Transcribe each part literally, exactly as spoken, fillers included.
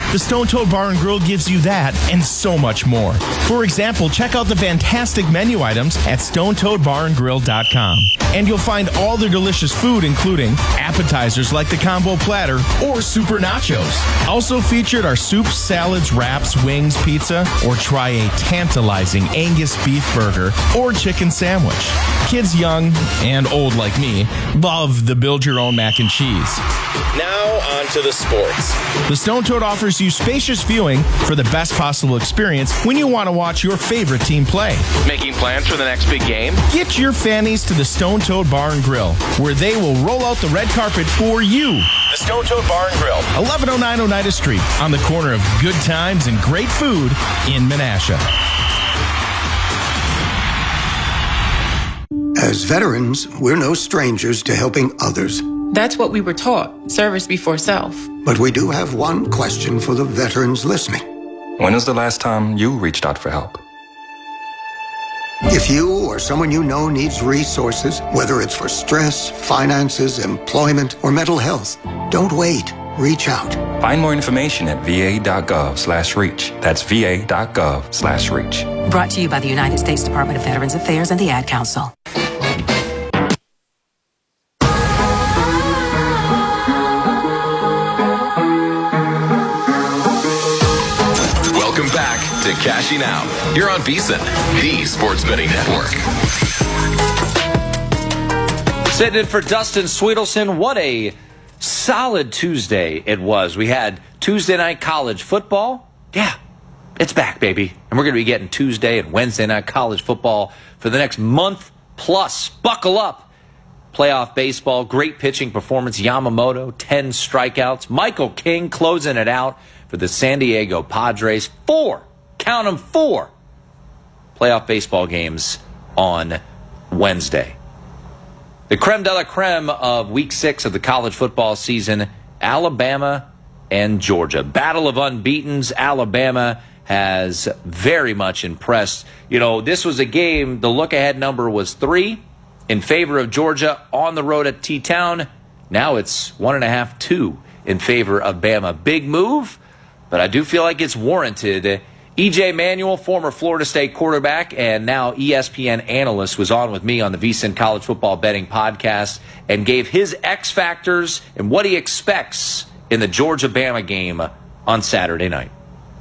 The Stone Toad Bar and Grill gives you that and so much more. For example, check out the fantastic menu items at stone toad bar and grill dot com. And you'll find all their delicious food, including appetizers like the combo platter or super nachos. Also featured are soups, salads, wraps, wings, pizza, or try a tantalizing Angus beef burger or chicken sandwich. Kids young and old like me love the build your own mac and cheese. Now on to the sports. The Stone Toad offers you spacious viewing for the best possible experience when you want to watch your favorite team play. Making plans for the next big game? Get your fannies to the Stone Toad Bar and Grill, where they will roll out the red carpet for you. The Stone Toad Bar and Grill, eleven oh nine Oneida Street, on the corner of good times and great food in Menasha. As veterans, we're no strangers to helping others. That's what we were taught, service before self. But we do have one question for the veterans listening. When was the last time you reached out for help? If you or someone you know needs resources, whether it's for stress, finances, employment, or mental health, don't wait. Reach out. Find more information at va.gov slash reach. That's va.gov slash reach. Brought to you by the United States Department of Veterans Affairs and the Ad Council. Welcome back to Cashing Out here on VSiN, the Sports Betting Network. Sitting in for Dustin Sweetelson. What a solid Tuesday it was. We had Tuesday night college football. Yeah, it's back, baby. And we're going to be getting Tuesday and Wednesday night college football for the next month plus. Buckle up. Playoff baseball, great pitching performance. Yamamoto, ten strikeouts. Michael King closing it out for the San Diego Padres. Four, count them, four playoff baseball games on Wednesday. The creme de la creme of week six of the college football season, Alabama and Georgia. Battle of unbeatens. Alabama has very much impressed. You know, this was a game, the look-ahead number was three in favor of Georgia on the road at T-Town. Now it's one and a half, two in favor of Bama. Big move, but I do feel like it's warranted. E J Manuel, former Florida State quarterback and now E S P N analyst, was on with me on the VSiN College Football Betting Podcast and gave his X factors and what he expects in the Georgia-Bama game on Saturday night.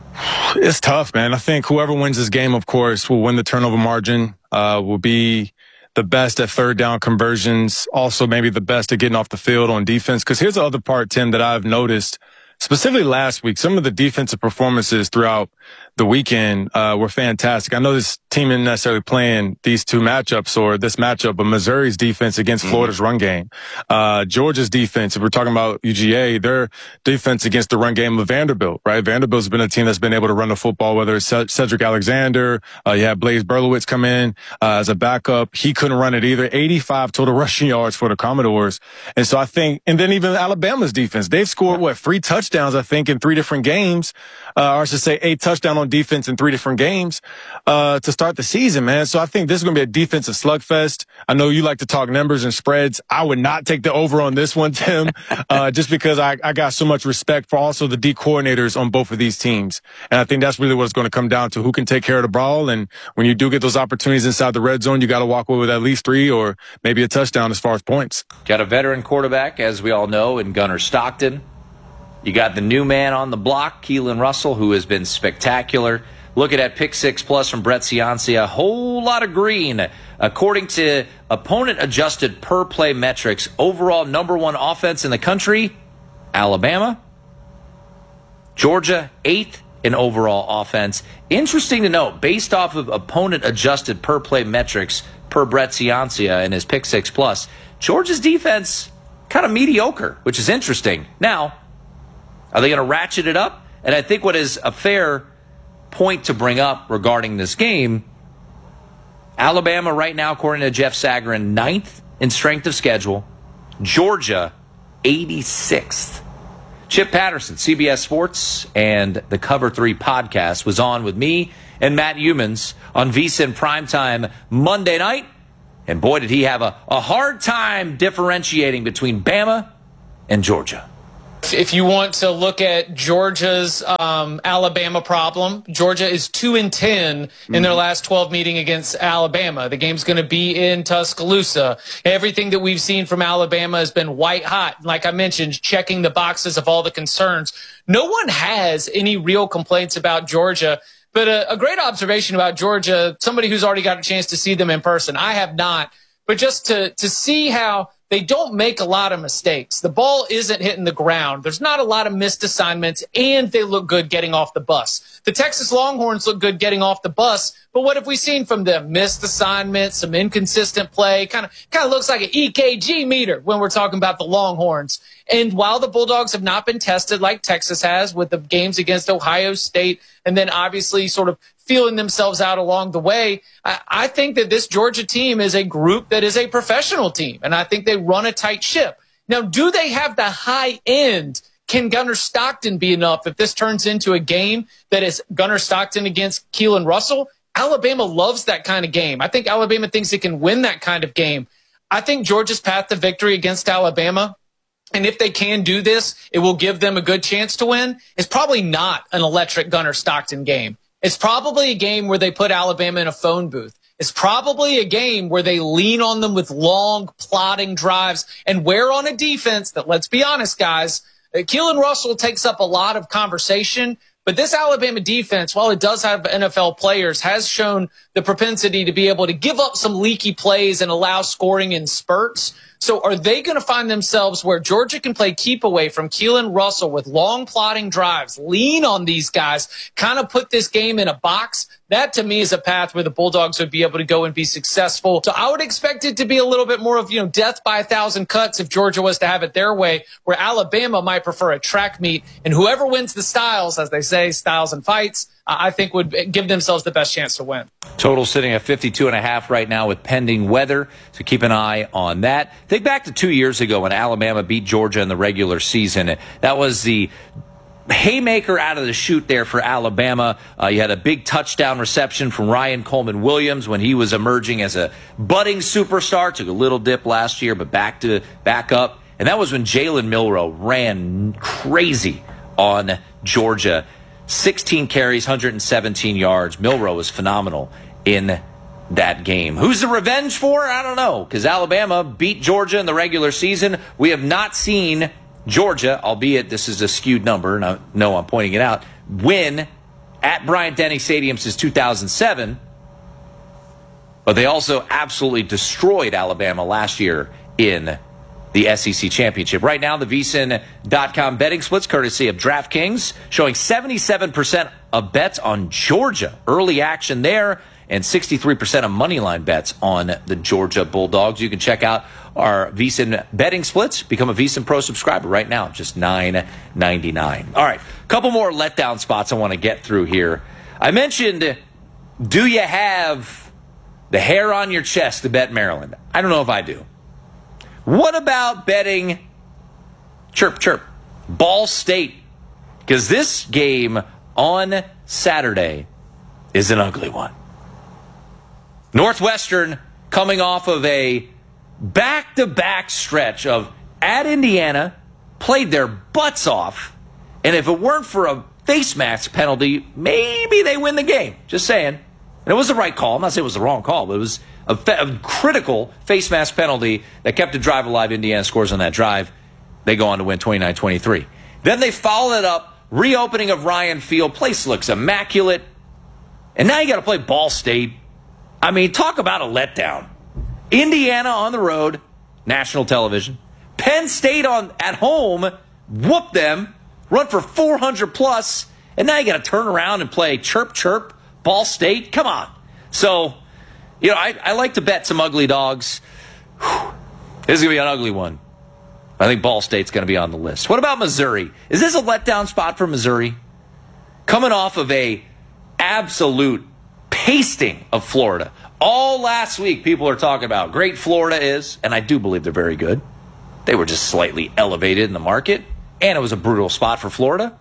It's tough, man. I think whoever wins this game, of course, will win the turnover margin, uh, will be the best at third down conversions, also maybe the best at getting off the field on defense. Because here's the other part, Tim, that I've noticed, specifically last week, some of the defensive performances throughout the weekend uh, were fantastic. I know this team isn't necessarily playing these two matchups or this matchup, but Missouri's defense against mm-hmm. Florida's run game, uh, Georgia's defense, if we're talking about U G A, their defense against the run game of Vanderbilt, right? Vanderbilt's been a team that's been able to run the football, whether it's Cedric Alexander, uh, you have Blaise Berlowitz come in uh, as a backup. He couldn't run it either. eighty-five total rushing yards for the Commodores. And so I think, and then even Alabama's defense, they've scored, what, three touchdowns, I think, in three different games, uh, or I should say eight touchdowns on defense in three different games uh to start the season, man. So I think this is going to be a defensive slugfest. I know you like to talk numbers and spreads. I would not take the over on this one, Tim, uh just because I, I got so much respect for also the D coordinators on both of these teams. And I think that's really what it's going to come down to, who can take care of the ball. And when you do get those opportunities inside the red zone, you got to walk away with at least three or maybe a touchdown as far as points. Got a veteran quarterback, as we all know, in Gunnar Stockton. You got the new man on the block, Keelan Russell, who has been spectacular. Looking at Pick Six Plus from Brett Ciancia, a whole lot of green. According to opponent-adjusted per-play metrics, overall number one offense in the country, Alabama. Georgia, eighth in overall offense. Interesting to note, based off of opponent-adjusted per-play metrics per Brett Ciancia in his Pick Six Plus, Georgia's defense kind of mediocre, which is interesting. Now, are they going to ratchet it up? And I think what is a fair point to bring up regarding this game, Alabama right now, according to Jeff Sagarin, ninth in strength of schedule. Georgia, eighty-sixth. Chip Patterson, C B S Sports, and the Cover three podcast was on with me and Matt Humans on VSiN Primetime Monday night. And boy, did he have a, a hard time differentiating between Bama and Georgia. If you want to look at Georgia's um, Alabama problem, Georgia is two and ten in mm-hmm. their last twelve meeting against Alabama. The game's going to be in Tuscaloosa. Everything that we've seen from Alabama has been white hot. Like I mentioned, checking the boxes of all the concerns. No one has any real complaints about Georgia. But a, a great observation about Georgia, somebody who's already got a chance to see them in person. I have not. But just to to see how they don't make a lot of mistakes. The ball isn't hitting the ground. There's not a lot of missed assignments, and they look good getting off the bus. The Texas Longhorns look good getting off the bus, but what have we seen from them? Missed assignments, some inconsistent play. Kind of kind of looks like an E K G meter when we're talking about the Longhorns. And while the Bulldogs have not been tested like Texas has with the games against Ohio State and then obviously sort of feeling themselves out along the way, I, I think that this Georgia team is a group that is a professional team, and I think they run a tight ship. Now, do they have the high end? Can Gunnar Stockton be enough if this turns into a game that is Gunnar Stockton against Keelan Russell? Alabama loves that kind of game. I think Alabama thinks it can win that kind of game. I think Georgia's path to victory against Alabama, and if they can do this, it will give them a good chance to win. It's probably not an electric Gunnar Stockton game. It's probably a game where they put Alabama in a phone booth. It's probably a game where they lean on them with long, plodding drives and wear on a defense that, let's be honest, guys, Keelan Russell takes up a lot of conversation. But this Alabama defense, while it does have N F L players, has shown the propensity to be able to give up some leaky plays and allow scoring in spurts. So are they going to find themselves where Georgia can play keep away from Keelan Russell with long plotting drives, lean on these guys, kind of put this game in a box? That, to me, is a path where the Bulldogs would be able to go and be successful. So I would expect it to be a little bit more of, you know, death by a thousand cuts if Georgia was to have it their way, where Alabama might prefer a track meet. And whoever wins the styles, as they say, styles and fights, I think would give themselves the best chance to win. Total sitting at fifty-two and a half right now with pending weather, so keep an eye on that. Think back to two years ago when Alabama beat Georgia in the regular season. That was the haymaker out of the chute there for Alabama. Uh, you had a big touchdown reception from Ryan Coleman Williams when he was emerging as a budding superstar. Took a little dip last year, but back to back up. And that was when Jalen Milroe ran crazy on Georgia. sixteen carries, one hundred seventeen yards. Milroe was phenomenal in that game. Who's the revenge for? I don't know, because Alabama beat Georgia in the regular season. We have not seen Georgia, albeit this is a skewed number, and I know I'm pointing it out, win at Bryant-Denny Stadium since two thousand seven. But they also absolutely destroyed Alabama last year in the S E C Championship. Right now, the V S I N dot com betting splits, courtesy of DraftKings, showing seventy-seven percent of bets on Georgia. Early action there, and sixty-three percent of moneyline bets on the Georgia Bulldogs. You can check out our V S I N betting splits. Become a V S I N Pro subscriber right now, just nine ninety-nine. All right, a couple more letdown spots I want to get through here. I mentioned, do you have the hair on your chest to bet Maryland? I don't know if I do. What about betting, chirp, chirp, Ball State? Because this game on Saturday is an ugly one. Northwestern coming off of a back-to-back stretch of at Indiana, played their butts off, and if it weren't for a face mask penalty, maybe they win the game. Just saying. And it was the right call. I'm not saying it was the wrong call, but it was a, fa- a critical face mask penalty that kept the drive alive. Indiana scores on that drive. They go on to win twenty-nine twenty-three. Then they followed it up, reopening of Ryan Field. Place looks immaculate. And now you got to play Ball State. I mean, talk about a letdown. Indiana on the road, national television. Penn State on at home, whoop them, run for four hundred plus, and now you got to turn around and play chirp, chirp, Ball State. Come on. So, you know, I, I like to bet some ugly dogs. Whew. This is going to be an ugly one. I think Ball State's going to be on the list. What about Missouri? Is this a letdown spot for Missouri? Coming off of a absolute pasting of Florida. All last week, people are talking about great Florida is, and I do believe they're very good. They were just slightly elevated in the market, and it was a brutal spot for Florida.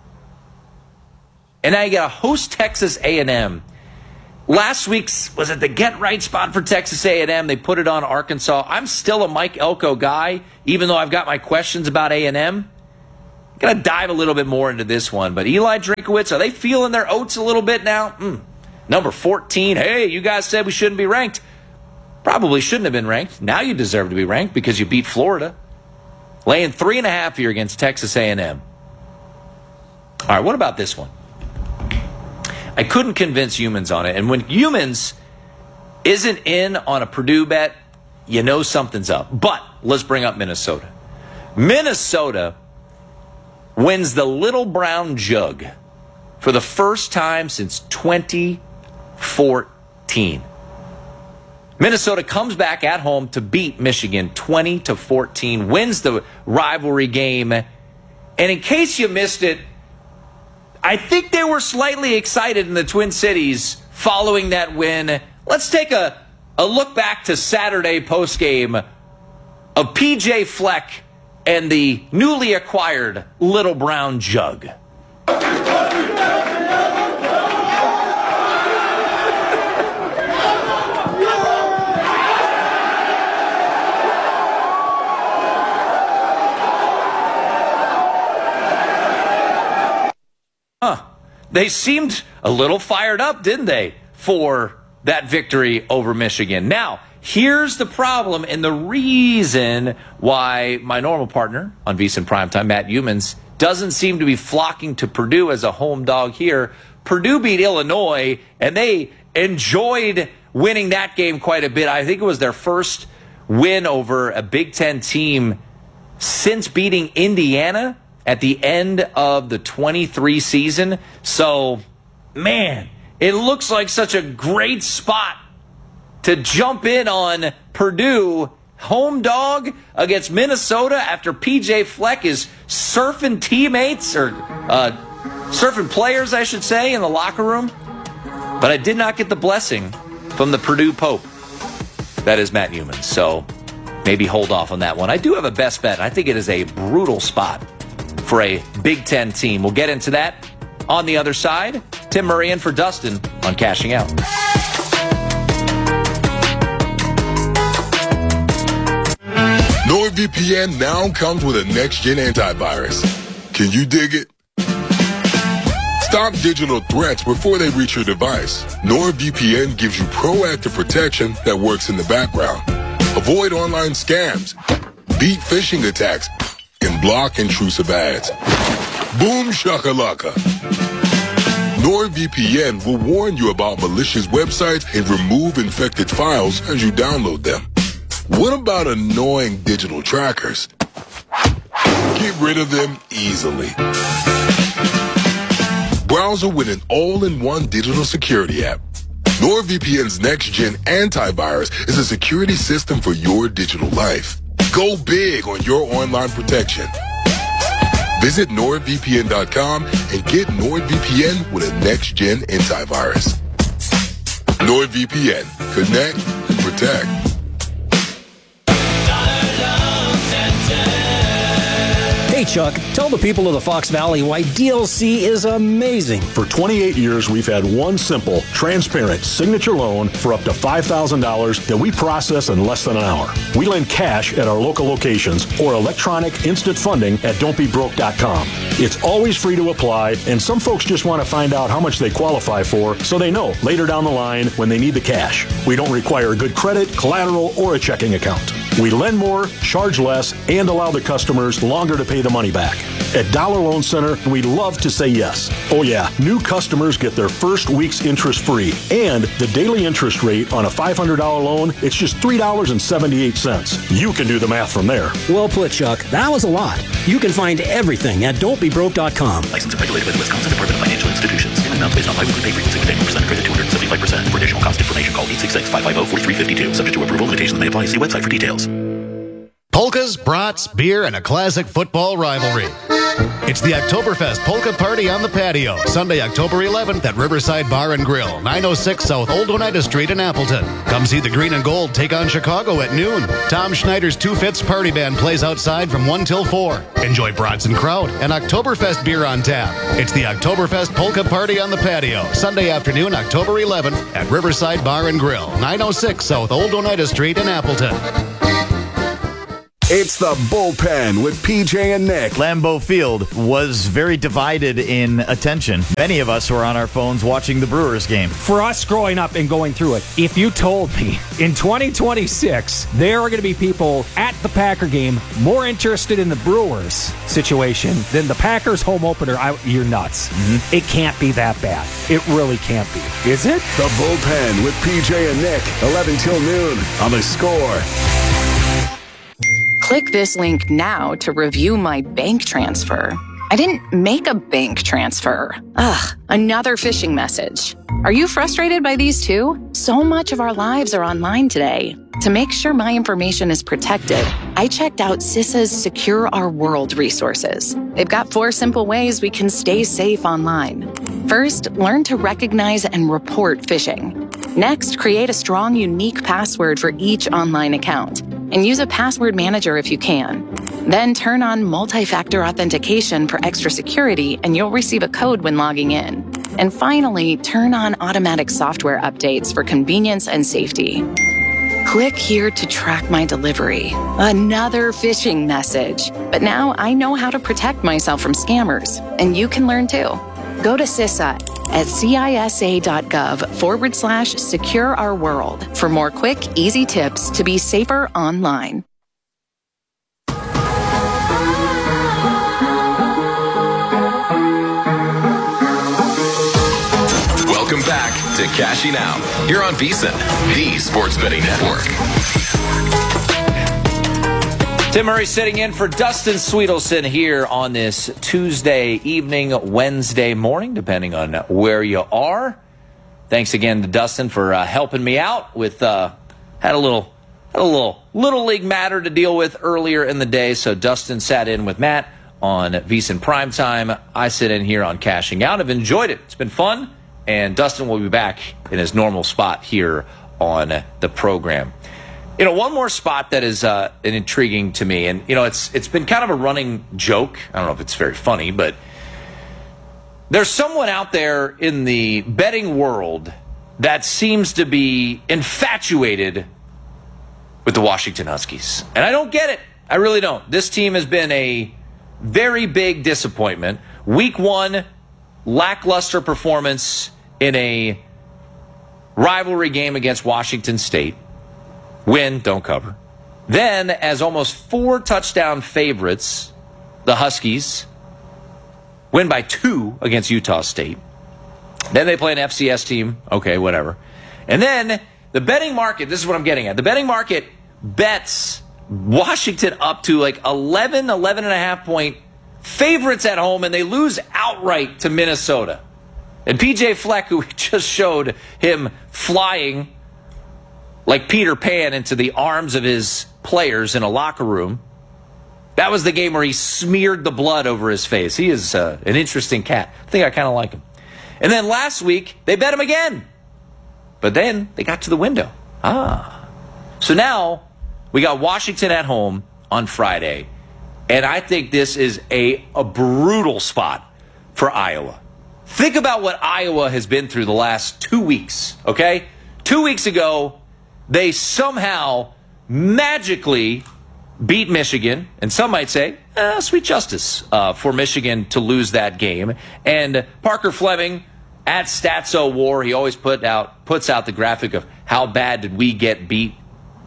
And now you got to host Texas A and M. Last week's, was it the get-right spot for Texas A and M? They put it on Arkansas. I'm still a Mike Elko guy, even though I've got my questions about A and M. Going to dive a little bit more into this one. But Eli Drinkwitz, are they feeling their oats a little bit now? Mm. Number fourteen, hey, you guys said we shouldn't be ranked. Probably shouldn't have been ranked. Now you deserve to be ranked because you beat Florida. Laying three and a half here against Texas A and M. All right, what about this one? I couldn't convince Humans on it. And when Humans isn't in on a Purdue bet, you know something's up. But let's bring up Minnesota. Minnesota wins the Little Brown Jug for the first time since twenty fourteen. Minnesota comes back at home to beat Michigan twenty to fourteen, wins the rivalry game. And in case you missed it, I think they were slightly excited in the Twin Cities following that win. Let's take a, a look back to Saturday postgame of P J Fleck and the newly acquired Little Brown Jug. Huh. They seemed a little fired up, didn't they, for that victory over Michigan. Now, here's the problem and the reason why my normal partner on VSiN Primetime, Matt Humans, doesn't seem to be flocking to Purdue as a home dog here. Purdue beat Illinois, and they enjoyed winning that game quite a bit. I think it was their first win over a Big Ten team since beating Indiana at the end of the twenty-three season. So, man, it looks like such a great spot to jump in on Purdue, home dog against Minnesota after P J Fleck is surfing teammates, or uh, surfing players, I should say, in the locker room. But I did not get the blessing from the Purdue Pope. That is Matt Humans. So maybe hold off on that one. I do have a best bet. I think it is a brutal spot for a Big Ten team. We'll get into that on the other side. Tim Murray in for Dustin on Cashing Out. NordVPN now comes with a next-gen antivirus. Can you dig it? Stop digital threats before they reach your device. NordVPN gives you proactive protection that works in the background. Avoid online scams, beat phishing attacks, and block intrusive ads. Boom shakalaka. NordVPN will warn you about malicious websites and remove infected files as you download them. What about annoying digital trackers? Get rid of them easily. Browser with an all-in-one digital security app. NordVPN's next-gen antivirus is a security system for your digital life. Go big on your online protection. Visit nord V P N dot com and get NordVPN with a next-gen antivirus. NordVPN. Connect and protect. Hey, Chuck, tell the people of the Fox Valley why D L C is amazing. For twenty-eight years, we've had one simple, transparent signature loan for up to five thousand dollars that we process in less than an hour. We lend cash at our local locations or electronic instant funding at don't be broke dot com. It's always free to apply, and some folks just want to find out how much they qualify for so they know later down the line when they need the cash. We don't require good credit, collateral, or a checking account. We lend more, charge less, and allow the customers longer to pay the money back. At Dollar Loan Center, we love to say yes. Oh yeah, new customers get their first week's interest free. And the daily interest rate on a five hundred dollars loan, it's just three dollars and seventy-eight cents. You can do the math from there. Well put, Chuck. That was a lot. You can find everything at don't be broke dot com. Licensed and regulated by the Wisconsin Department of Financial Institutions. Payment amounts based on biweekly pay frequency with ten percent credit, two hundred seventy-five percent. For additional cost information, call eight six six, five five zero, four three five two. Subject to approval, limitations may apply. See website for details. Polkas, brats, beer, and a classic football rivalry. It's the Oktoberfest Polka Party on the Patio, Sunday, October eleventh at Riverside Bar and Grill, nine oh six South Old Oneida Street in Appleton. Come see the Green and Gold take on Chicago at noon. Tom Schneider's Two Fifths Party Band plays outside from one till four. Enjoy brats and kraut and Oktoberfest beer on tap. It's the Oktoberfest Polka Party on the Patio, Sunday afternoon, October eleventh at Riverside Bar and Grill, nine oh six South Old Oneida Street in Appleton. It's the Bullpen with P J and Nick. Lambeau Field was very divided in attention. Many of us were on our phones watching the Brewers game. For us growing up and going through it, if you told me in twenty twenty-six there are going to be people at the Packer game more interested in the Brewers situation than the Packers home opener, I, you're nuts. Mm-hmm. It can't be that bad. It really can't be. Is it? The Bullpen with P J and Nick, eleven till noon on The Score. Click this link now to review my bank transfer. I didn't make a bank transfer. Ugh, another phishing message. Are you frustrated by these too? So much of our lives are online today. To make sure my information is protected, I checked out CISA's Secure Our World resources. They've got four simple ways we can stay safe online. First, learn to recognize and report phishing. Next, create a strong, unique password for each online account, and use a password manager if you can. Then turn on multi-factor authentication for extra security, and you'll receive a code when logging in. And finally, turn on automatic software updates for convenience and safety. Click here to track my delivery. Another phishing message. But now I know how to protect myself from scammers, and you can learn too. Go to CISA at cisa.gov forward slash secure our world for more quick, easy tips to be safer online. Welcome back to Cashing Out here on VSiN, the Sports Betting Network. Tim Murray sitting in for Dustin Sweetelson here on this Tuesday evening, Wednesday morning, depending on where you are. Thanks again to Dustin for uh, helping me out with uh, had a little had a little little league matter to deal with earlier in the day. So Dustin sat in with Matt on VSiN Primetime. I sit in here on Cashing Out. I've enjoyed it. It's been fun, and Dustin will be back in his normal spot here on the program. You know, one more spot that is uh, intriguing to me, and, you know, it's it's been kind of a running joke. I don't know if it's very funny, but there's someone out there in the betting world that seems to be infatuated with the Washington Huskies. And I don't get it. I really don't. This team has been a very big disappointment. Week one, lackluster performance in a rivalry game against Washington State. Win, don't cover. Then, as almost four touchdown favorites, the Huskies win by two against Utah State. Then they play an F C S team. Okay, whatever. And then the betting market, this is what I'm getting at. The betting market bets Washington up to like eleven, eleven and a half point favorites at home, and they lose outright to Minnesota. And P J Fleck, who we just showed him flying like Peter Pan into the arms of his players in a locker room. That was the game where he smeared the blood over his face. He is uh, an interesting cat. I think I kind of like him. And then last week, they bet him again. But then they got to the window. Ah. So now we got Washington at home on Friday. And I think this is a, a brutal spot for Iowa. Think about what Iowa has been through the last two weeks, okay? Two weeks ago, they somehow magically beat Michigan, and some might say, eh, sweet justice uh, for Michigan to lose that game. And Parker Fleming at Statso War, he always put out puts out the graphic of how bad did we get beat.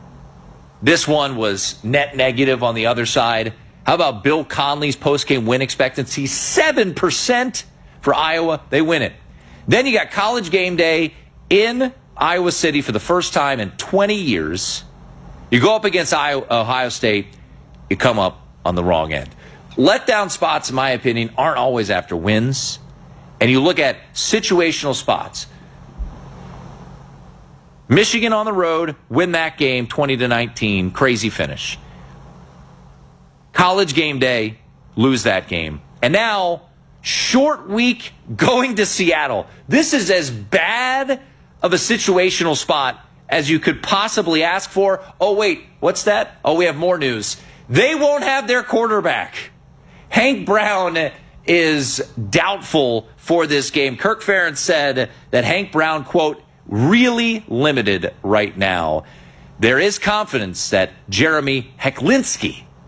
This one was net negative on the other side. How about Bill Conley's post-game win expectancy? seven percent for Iowa. They win it. Then you got College Game Day in Iowa City for the first time in twenty years. You go up against Ohio State, you come up on the wrong end. Letdown spots, in my opinion, aren't always after wins. And you look at situational spots. Michigan on the road, win that game twenty to nineteen, crazy finish. College Game Day, lose that game. And now, short week going to Seattle. This is as bad of a situational spot as you could possibly ask for. Oh, wait, what's that? Oh, we have more news. They won't have their quarterback. Hank Brown is doubtful for this game. Kirk Ferentz said that Hank Brown, quote, really limited right now. There is confidence that Jeremy Hecklinski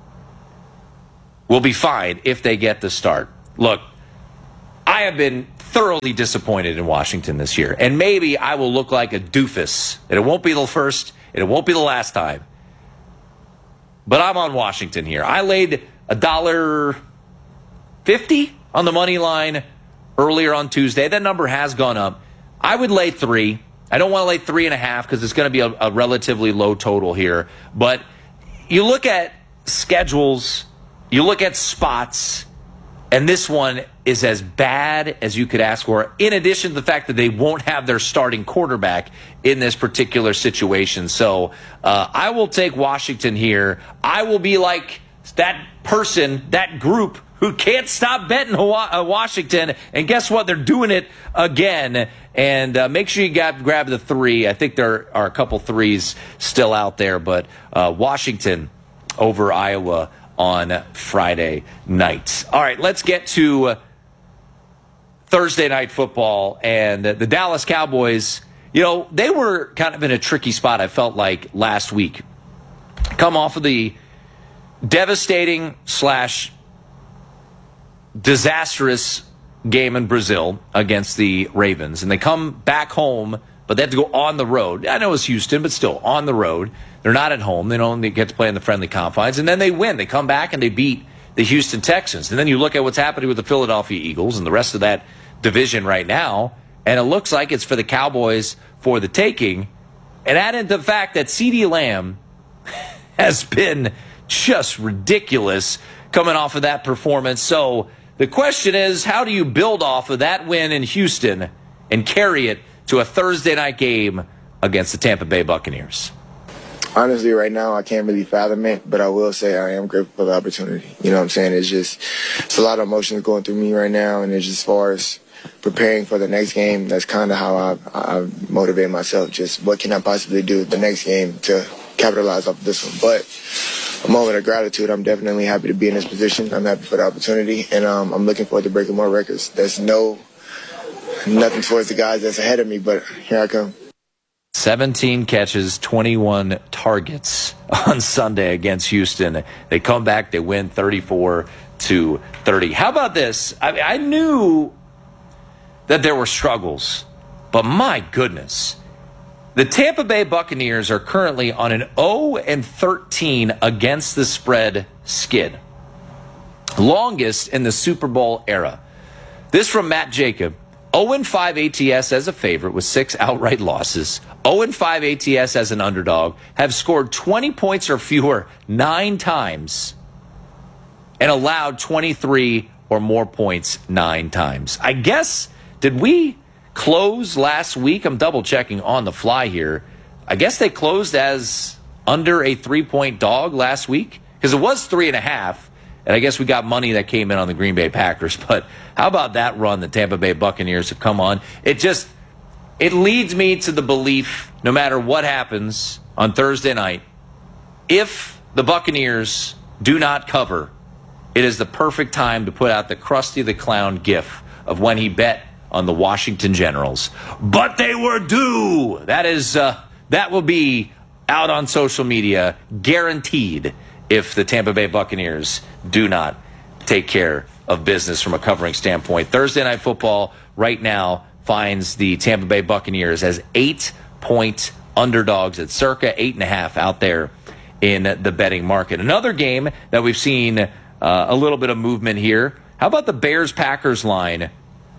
will be fine if they get the start. Look, I have been thoroughly disappointed in Washington this year, and maybe I will look like a doofus, and it won't be the first, and it won't be the last time. But I'm on Washington here. I laid a dollar fifty on the money line earlier on Tuesday. That number has gone up. I would lay three. I don't want to lay three and a half because it's going to be a, a relatively low total here. But you look at schedules, you look at spots, and this one is as bad as you could ask for, in addition to the fact that they won't have their starting quarterback in this particular situation. So uh, I will take Washington here. I will be like that person, that group who can't stop betting Washington. And guess what? They're doing it again. And uh, make sure you got, grab the three. I think there are a couple threes still out there. But uh, Washington over Iowa on Friday night. All right, let's get to Thursday night football. And the Dallas Cowboys, you know, they were kind of in a tricky spot, I felt like, last week. Come off of the devastating slash disastrous game in Brazil against the Ravens. And they come back home, but they have to go on the road. I know it's Houston, but still on the road. They're not at home. They don't get to play in the friendly confines. And then they win. They come back and they beat the Houston Texans. And then you look at what's happening with the Philadelphia Eagles and the rest of that division right now, and it looks like it's for the Cowboys for the taking. And add into the fact that CeeDee Lamb has been just ridiculous coming off of that performance. So the question is, how do you build off of that win in Houston and carry it to a Thursday night game against the Tampa Bay Buccaneers? Honestly, right now, I can't really fathom it, but I will say I am grateful for the opportunity. You know what I'm saying? It's just, it's a lot of emotions going through me right now, and it's just as far as preparing for the next game, that's kind of how I, I motivate myself. Just what can I possibly do the next game to capitalize off of this one? But a moment of gratitude. I'm definitely happy to be in this position. I'm happy for the opportunity, and um, I'm looking forward to breaking more records. There's no, nothing towards the guys that's ahead of me, but here I come. seventeen catches, twenty-one targets on Sunday against Houston. They come back, they win thirty-four to thirty. How about this? I, I knew that there were struggles, but my goodness. The Tampa Bay Buccaneers are currently on an oh and thirteen against the spread skid. Longest in the Super Bowl era. This from Matt Jacob. oh and five A T S as a favorite with six outright losses. oh and five A T S as an underdog. Have scored twenty points or fewer nine times. And allowed twenty-three or more points nine times. I guess, did we close last week? I'm double checking on the fly here. I guess they closed as under a three-point dog last week. Because it was three and a half. And I guess we got money that came in on the Green Bay Packers. But how about that run the Tampa Bay Buccaneers have come on? It just, it leads me to the belief, no matter what happens on Thursday night, if the Buccaneers do not cover, it is the perfect time to put out the Krusty the Clown gif of when he bet on the Washington Generals. But they were due. That is, uh, that will be out on social media, guaranteed, if the Tampa Bay Buccaneers do not take care of business from a covering standpoint. Thursday Night Football right now finds the Tampa Bay Buccaneers as eight-point underdogs at circa eight and a half out there in the betting market. Another game that we've seen uh, a little bit of movement here. How about the Bears-Packers line?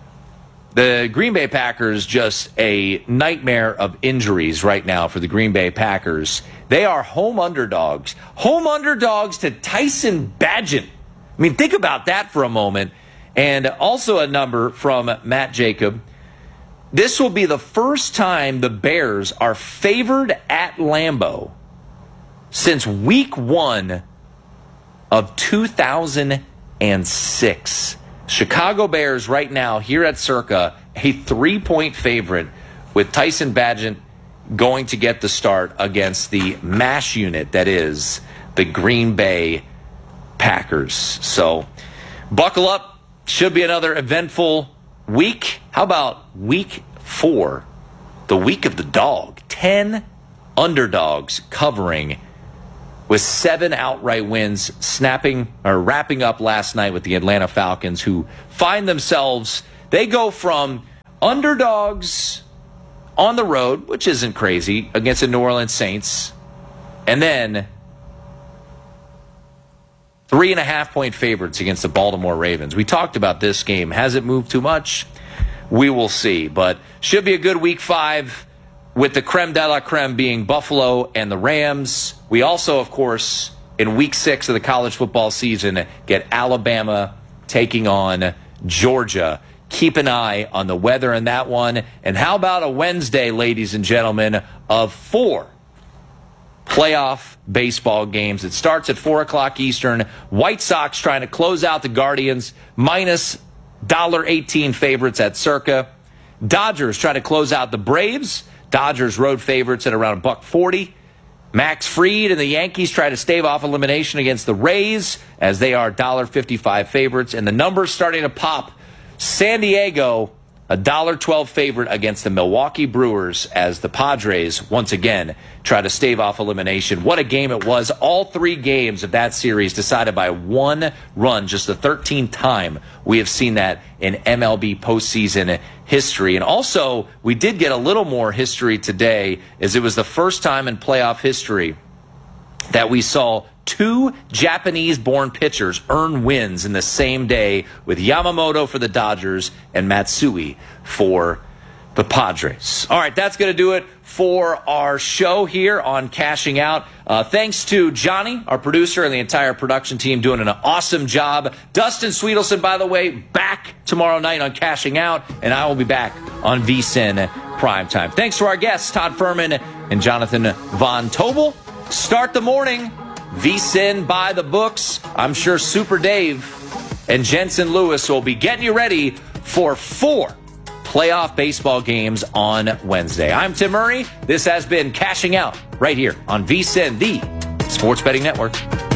The Green Bay Packers, just a nightmare of injuries right now for the Green Bay Packers. They are home underdogs. Home underdogs to Tyson Bagent. I mean, think about that for a moment. And also a number from Matt Jacob. This will be the first time the Bears are favored at Lambeau since week one of two thousand six. Chicago Bears right now here at Circa, a three-point favorite with Tyson Bagent going to get the start against the MASH unit that is the Green Bay Packers. So buckle up. Should be another eventful week. How about week four, the week of the dog? Ten underdogs covering with seven outright wins, snapping or wrapping up last night with the Atlanta Falcons, who find themselves, they go from underdogs on the road, which isn't crazy, against the New Orleans Saints, and then three and a half point favorites against the Baltimore Ravens. We talked about this game. Has it moved too much? We will see, but should be a good week five with the creme de la creme being Buffalo and the Rams. We also, of course, in week six of the college football season, get Alabama taking on Georgia. Keep an eye on the weather in that one. And how about a Wednesday, ladies and gentlemen, of four playoff baseball games? It starts at four o'clock Eastern. White Sox trying to close out the Guardians, minus one dollar eighteen favorites at Circa. Dodgers trying to close out the Braves. Dodgers road favorites at around a buck forty. Max Fried and the Yankees try to stave off elimination against the Rays as they are one dollar fifty-five favorites. And the numbers starting to pop. San Diego, a one dollar twelve favorite against the Milwaukee Brewers as the Padres once again try to stave off elimination. What a game it was. All three games of that series decided by one run, just the thirteenth time we have seen that in M L B postseason history. And also, we did get a little more history today, as it was the first time in playoff history that we saw two Japanese-born pitchers earn wins in the same day, with Yamamoto for the Dodgers and Matsui for the Padres. All right, that's going to do it for our show here on Cashing Out. Uh, thanks to Johnny, our producer, and the entire production team doing an awesome job. Dustin Sweetelson, by the way, back tomorrow night on Cashing Out, and I will be back on VSiN Primetime. Thanks to our guests, Todd Furman and Jonathan Von Tobel. Start the morning, VSiN by the books. I'm sure Super Dave and Jensen Lewis will be getting you ready for four playoff baseball games on Wednesday. I'm Tim Murray. This has been Cashing Out right here on VSiN, the Sports Betting Network.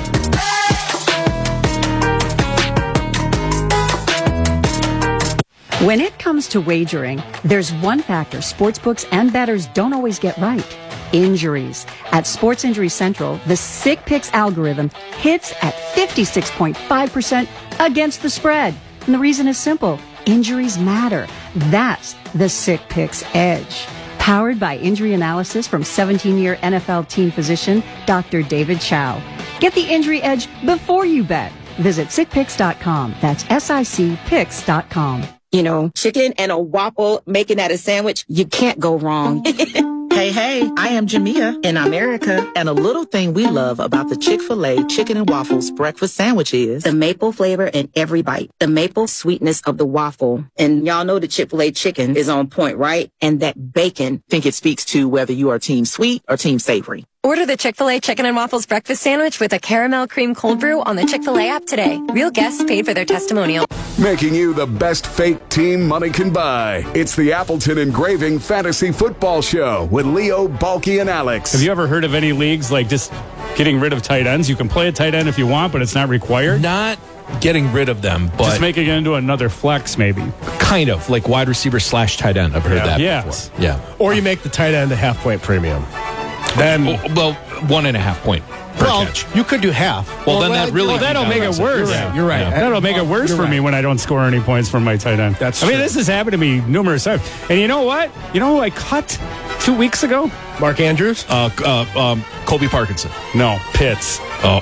When it comes to wagering, there's one factor sportsbooks and bettors don't always get right. Injuries. At Sports Injury Central, the Sick Picks algorithm hits at fifty-six point five percent against the spread. And the reason is simple. Injuries matter. That's the Sick Picks edge. Powered by injury analysis from seventeen-year N F L team physician Doctor David Chow. Get the injury edge before you bet. Visit sick picks dot com. That's S I C picks dot com. You know, chicken and a waffle, making that a sandwich, you can't go wrong. Hey, hey, I am Jamia in America, and a little thing we love about the Chick-fil-A Chicken and Waffles breakfast sandwich is the maple flavor in every bite, the maple sweetness of the waffle. And y'all know the Chick-fil-A chicken is on point, right? And that bacon. I think it speaks to whether you are team sweet or team savory. Order the Chick-fil-A Chicken and Waffles breakfast sandwich with a caramel cream cold brew on the Chick-fil-A app today. Real guests paid for their testimonial. Making you the best fake team money can buy. It's the Appleton Engraving Fantasy Football Show with Leo, Balky, and Alex. Have you ever heard of any leagues like just getting rid of tight ends? You can play a tight end if you want, but it's not required? Not getting rid of them, but just making it into another flex, maybe. Kind of, like wide receiver slash tight end. I've heard yeah. that yes. before. Yeah. Or you make the tight end a half point premium. Then, oh, well, one and a half point per well, catch. You could do half. Well, well then that really well, that'll make it worse. You're right. You're right. Yeah. That'll make it worse You're for right. me when I don't score any points from my tight end. That's I mean, true. this has happened to me numerous times. And you know what? You know who I cut two weeks ago? Mark Andrews? Uh, uh, um, Colby Parkinson. No, Pitts. Oh.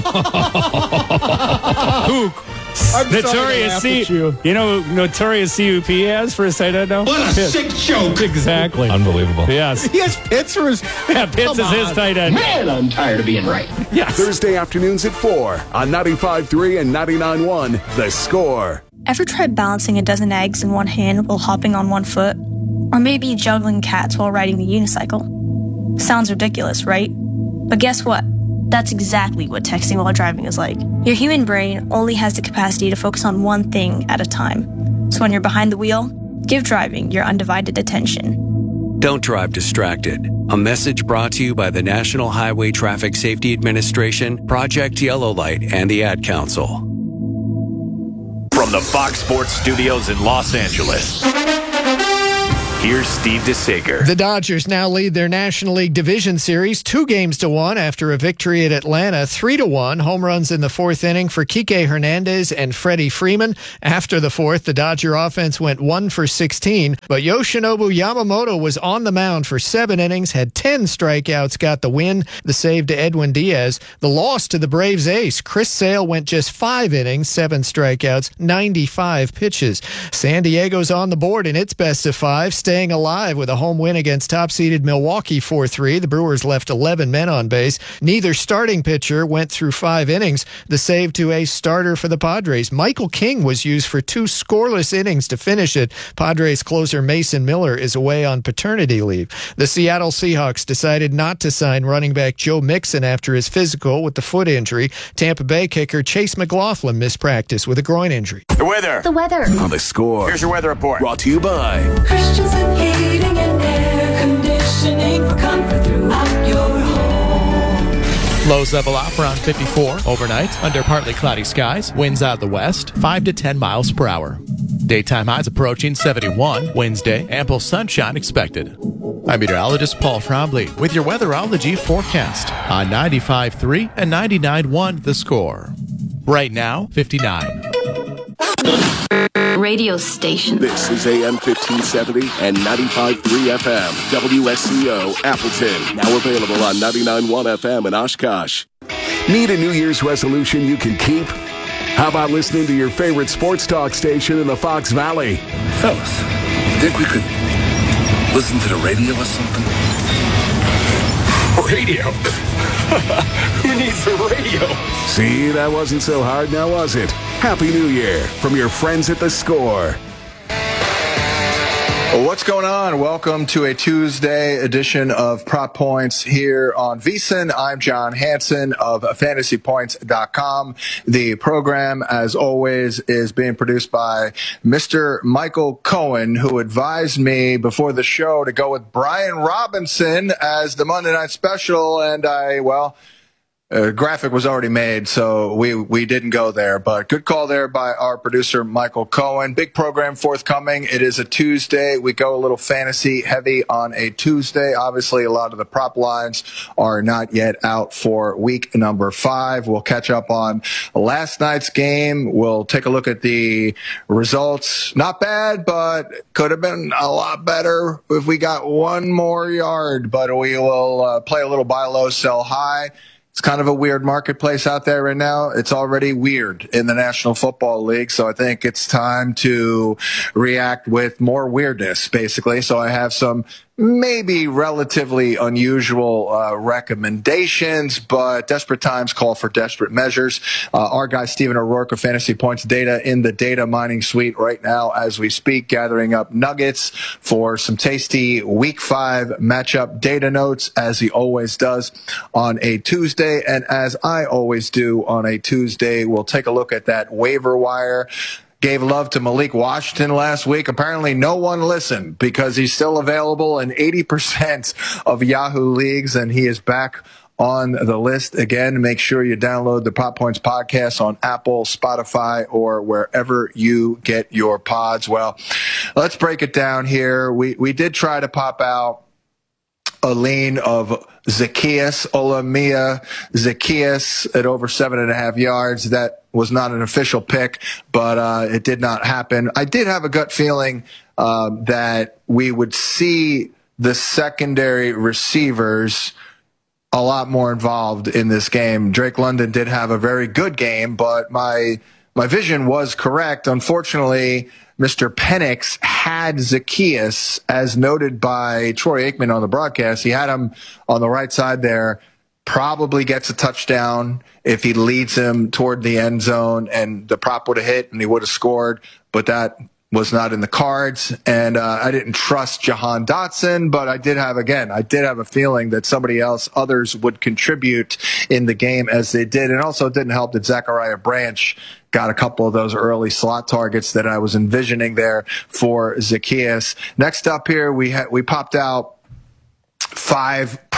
Who? Notorious C. You. you know, notorious C U P has for his tight end now. What a Pitts. sick joke! Exactly. Unbelievable. Yes. He has Pitts for his. Yeah, Pitts Come is his on. tight end. Man, I'm tired of being right. Yes. Thursday afternoons at four on ninety-five point three and ninety-nine point one. The Score. Ever tried balancing a dozen eggs in one hand while hopping on one foot? Or maybe juggling cats while riding the unicycle? Sounds ridiculous, right? But guess what? That's exactly what texting while driving is like. Your human brain only has the capacity to focus on one thing at a time. So when you're behind the wheel, give driving your undivided attention. Don't drive distracted. A message brought to you by the National Highway Traffic Safety Administration, Project Yellow Light, and the Ad Council. From the Fox Sports Studios in Los Angeles, Here's Steve DeSager. The Dodgers now lead their National League Division Series two games to one after a victory at Atlanta, three to one. Home runs in the fourth inning for Kike Hernandez and Freddie Freeman. After the fourth, the Dodger offense went one for sixteen, but Yoshinobu Yamamoto was on the mound for seven innings, had ten strikeouts, got the win. The save to Edwin Diaz. The loss to the Braves ace, Chris Sale, went just five innings, seven strikeouts, ninety-five pitches. San Diego's on the board in its best of five, staying alive with a home win against top-seeded Milwaukee four three. The Brewers left eleven men on base. Neither starting pitcher went through five innings. The save to a starter for the Padres, Michael King, was used for two scoreless innings to finish it. Padres closer Mason Miller is away on paternity leave. The Seattle Seahawks decided not to sign running back Joe Mixon after his physical with the foot injury. Tampa Bay kicker Chase McLaughlin missed practice with a groin injury. The weather. The weather. On The Score. Here's your weather report. Brought to you by Christensen Heating and Air Conditioning for comfort throughout your home. Lows level off around fifty-four overnight under partly cloudy skies. Winds out of the west, five to ten miles per hour. Daytime highs approaching seventy-one. Wednesday, ample sunshine expected. I'm meteorologist Paul Trombley with your weatherology forecast on ninety-five point three and ninety-nine point one The Score. Right now, fifty-nine. Radio station. This is A M fifteen seventy and ninety-five point three F M. W S C O Appleton. Now available on ninety-nine point one F M in Oshkosh. Need a New Year's resolution you can keep? How about listening to your favorite sports talk station in the Fox Valley? Fellas, you think we could listen to the radio or something? Radio? Who needs the radio? See, that wasn't so hard now, was it? Happy New Year from your friends at The Score. What's going on? Welcome to a Tuesday edition of Prop Points here on VSiN. I'm John Hansen of fantasy points dot com. The program, as always, is being produced by Mister Michael Cohen, who advised me before the show to go with Brian Robinson as the Monday Night Special, and I, well... A graphic was already made, so we, we didn't go there. But good call there by our producer, Michael Cohen. Big program forthcoming. It is a Tuesday. We go a little fantasy heavy on a Tuesday. Obviously, a lot of the prop lines are not yet out for week number five. We'll catch up on last night's game. We'll take a look at the results. Not bad, but could have been a lot better if we got one more yard. But we will uh, play a little buy low, sell high. It's kind of a weird marketplace out there right now. It's already weird in the National Football League, so I think it's time to react with more weirdness, basically. So I have some maybe relatively unusual uh, recommendations, but desperate times call for desperate measures. Uh, our guy Stephen O'Rourke of Fantasy Points Data in the data mining suite right now as we speak, gathering up nuggets for some tasty week five matchup data notes, as he always does on a Tuesday. And as I always do on a Tuesday, we'll take a look at that waiver wire. Gave love to Malik Washington last week. Apparently no one listened because he's still available in eighty percent of Yahoo leagues, and he is back on the list again. Make sure you download the Prop Points podcast on Apple, Spotify, or wherever you get your pods. Well, let's break it down here. We, we did try to pop out a lean of Zacchaeus, Olamia Zacchaeus at over seven and a half yards. That was not an official pick, but uh, it did not happen. I did have a gut feeling uh, that we would see the secondary receivers a lot more involved in this game. Drake London did have a very good game, but my my vision was correct. Unfortunately, Mister Penix had Zacchaeus, as noted by Troy Aikman on the broadcast. He had him on the right side there. Probably gets a touchdown if he leads him toward the end zone, and the prop would have hit and he would have scored, but that was not in the cards. And uh, I didn't trust Jahan Dotson, but I did have, again, I did have a feeling that somebody else, others would contribute in the game as they did. And also it didn't help that Zachariah Branch got a couple of those early slot targets that I was envisioning there for Zacchaeus. Next up here, we ha- we popped out five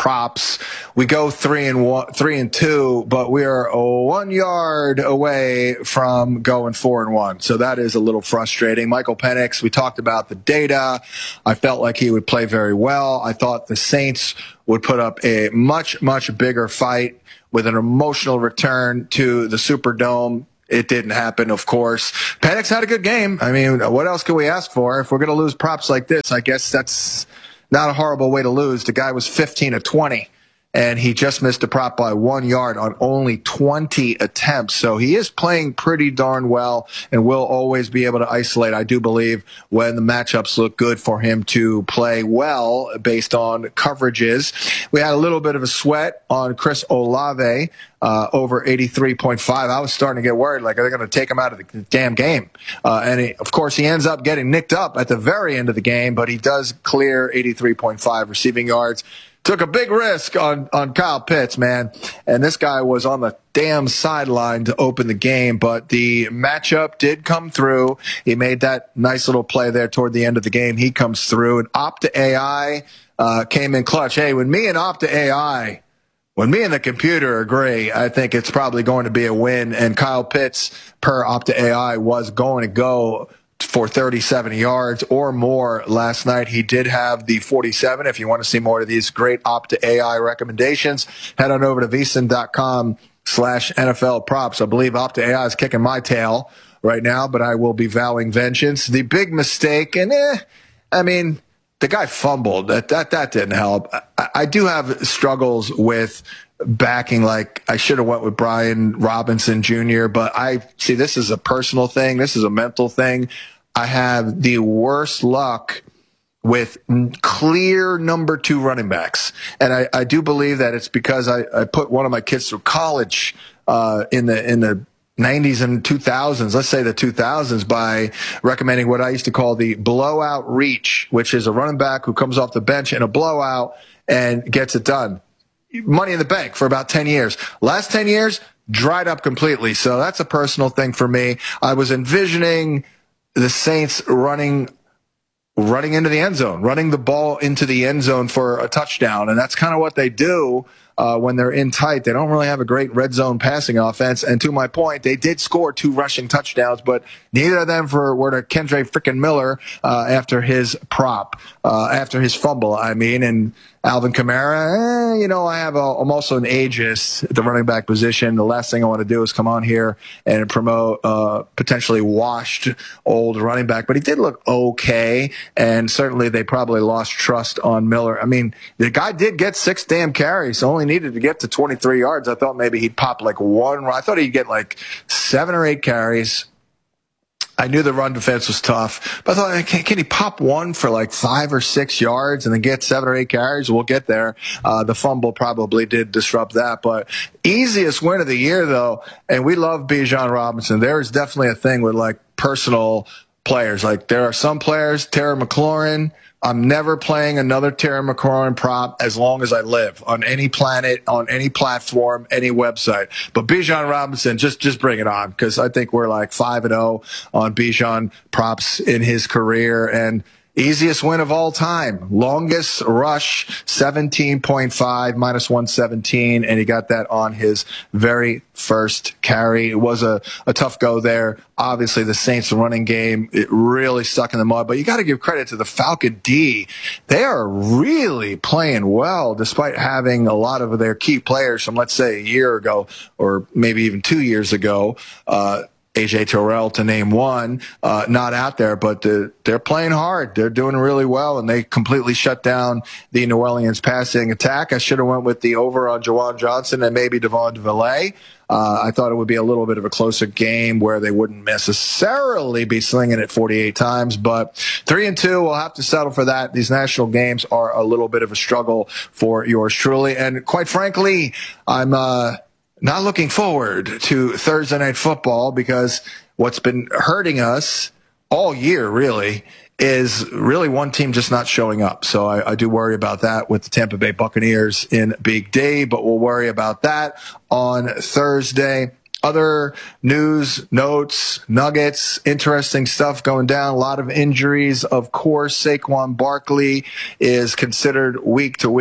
props. We go three and one, three and two, but we are one yard away from going four and one. So that is a little frustrating. Michael Penix, we talked about the data. I felt like he would play very well. I thought the Saints would put up a much, much bigger fight with an emotional return to the Superdome. It didn't happen, of course. Penix had a good game. I mean, what else can we ask for? If we're going to lose props like this, I guess that's not a horrible way to lose. The guy was fifteen of twenty, and he just missed a prop by one yard on only twenty attempts. So he is playing pretty darn well and will always be able to isolate, I do believe, when the matchups look good for him to play well based on coverages. We had a little bit of a sweat on Chris Olave. Uh, over eighty-three point five. I was starting to get worried, like, are they going to take him out of the damn game? Uh, and he, of course, he ends up getting nicked up at the very end of the game, but he does clear eighty-three point five receiving yards. Took a big risk on, on Kyle Pitts, man. And this guy was on the damn sideline to open the game, but the matchup did come through. He made that nice little play there toward the end of the game. He comes through, and Opta A I uh, came in clutch. Hey, when me and Opta A I When me and the computer agree, I think it's probably going to be a win. And Kyle Pitts, per Opta A I, was going to go for thirty-seven yards or more last night. He did have the forty-seven. If you want to see more of these great Opta A I recommendations, head on over to vsin.com slash NFL props. I believe Opta A I is kicking my tail right now, but I will be vowing vengeance. The big mistake, and eh, I mean, the guy fumbled. That that that didn't help. I, I do have struggles with backing. Like, I should have went with Brian Robinson Junior But I see this is a personal thing. This is a mental thing. I have the worst luck with clear number two running backs, and I, I do believe that it's because I, I put one of my kids through college uh, in the in the. nineties and two thousands, let's say the two thousands, by recommending what I used to call the blowout reach, which is a running back who comes off the bench in a blowout and gets it done. Money in the bank for about ten years. Last ten years, dried up completely. So that's a personal thing for me. I was envisioning the Saints running running into the end zone, running the ball into the end zone for a touchdown, and that's kind of what they do. Uh, when they're in tight, they don't really have a great red zone passing offense. And to my point, they did score two rushing touchdowns, but neither of them for, were to Kendre frickin' Miller uh, after his prop, uh, after his fumble, I mean. And Alvin Kamara, eh, you know, I have a, I'm also an ageist at the running back position. The last thing I want to do is come on here and promote uh, potentially washed old running back. But he did look okay, and certainly they probably lost trust on Miller. I mean, the guy did get six damn carries, only needed to get to twenty-three yards. I thought maybe he'd pop like one. I thought he'd get like seven or eight carries. I knew the run defense was tough, but I thought, can, can he pop one for like five or six yards and then get seven or eight carries? We'll get there. Uh, the fumble probably did disrupt that, but easiest win of the year though. And we love Bijan Robinson. There is definitely a thing with like personal players. Like, there are some players, Terry McLaurin, I'm never playing another Terry McLaurin prop as long as I live, on any planet, on any platform, any website. But Bijan Robinson, just just bring it on, because I think we're like five and oh on Bijan props in his career. And easiest win of all time. Longest rush, seventeen point five, minus one seventeen, and he got that on his very first carry. It was a, a tough go there. Obviously, the Saints running game, it really stuck in the mud, but you got to give credit to the Falcon D. They are really playing well, despite having a lot of their key players from, let's say, a year ago, or maybe even two years ago, uh, A J Terrell to name one, uh, not out there, but the, they're playing hard. They're doing really well, and they completely shut down the New Orleans passing attack. I should have went with the over on Jawan Johnson and maybe Devon DeVillay. Uh, I thought it would be a little bit of a closer game where they wouldn't necessarily be slinging it forty-eight times, but three and two, we'll have to settle for that. These national games are a little bit of a struggle for yours truly, and quite frankly, I'm uh, not looking forward to Thursday Night Football, because what's been hurting us all year, really, is really one team just not showing up. So I, I do worry about that with the Tampa Bay Buccaneers in Big D, but we'll worry about that on Thursday. Other news, notes, nuggets, interesting stuff going down. A lot of injuries. Of course, Saquon Barkley is considered week to week. It